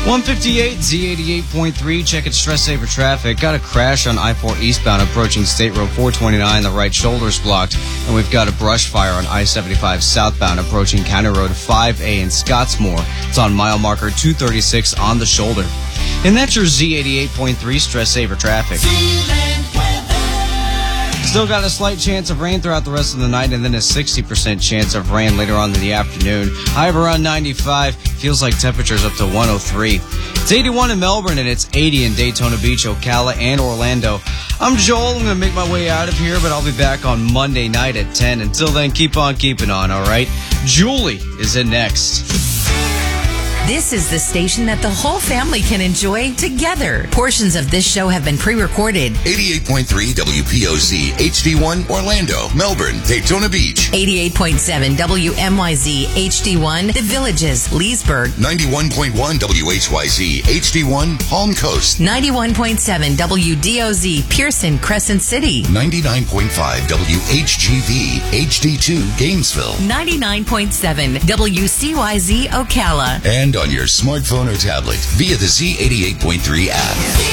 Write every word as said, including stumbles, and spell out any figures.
one fifty-eight, Z eighty-eight point three, checking stress saver traffic. Got a crash on I four eastbound approaching State Road four twenty-nine. The right shoulder's blocked. And we've got a brush fire on I seventy-five southbound approaching County Road five A in Scottsmore. It's on mile marker two thirty-six on the shoulder. And that's your Z eighty-eight point three stress saver traffic. Still got a slight chance of rain throughout the rest of the night, and then a sixty percent chance of rain later on in the afternoon. High of around ninety-five. Feels like temperatures up to one oh three. It's eighty-one in Melbourne, and it's eighty in Daytona Beach, Ocala, and Orlando. I'm Joel. I'm going to make my way out of here, but I'll be back on Monday night at ten. Until then, keep on keeping on, all right? Julie is in next. This is the station that the whole family can enjoy together. Portions of this show have been pre-recorded. eighty-eight point three W P O Z, H D one, Orlando, Melbourne, Daytona Beach. eighty-eight point seven W M Y Z, H D one, The Villages, Leesburg. ninety-one point one W H Y Z, H D one, Palm Coast. ninety-one point seven W D O Z, Pearson, Crescent City. ninety-nine point five W H G V, H D two, Gainesville. ninety-nine point seven W C Y Z, Ocala. And on your smartphone or tablet via the Z eighty-eight point three app.